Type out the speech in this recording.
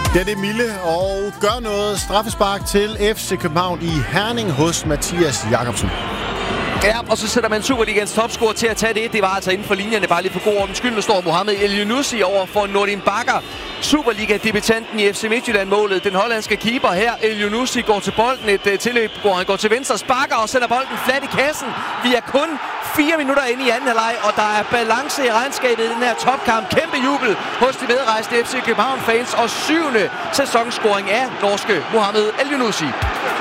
Ja, det er Mille, og gør noget straffespark til FC København i Herning hos Mathias Jakobsen. Ja, og så sætter man Superligans topscorer til at tage det. Det var altså inden for linjerne, bare lige for god ordens skyld. Nu står Mohamed El-Younousi over for Nordin Bakker. Superliga-debutanten i FC Midtjylland-målet. Den hollandske keeper her, El-Younousi, går til bolden. Et tilløb, hvor han går til venstre, sparker og sætter bolden flat i kassen. Vi er kun 4 minutter inde i anden halvleg, og der er balance i regnskabet i den her topkamp. Kæmpe jubel hos de medrejste FC København-fans, og 7. sæsonscoring af norske Mohamed El-Younousi.